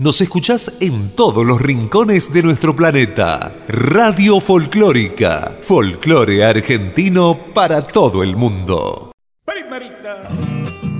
Nos escuchás en todos los rincones de nuestro planeta. Radio Folclórica. Folclore argentino para todo el mundo.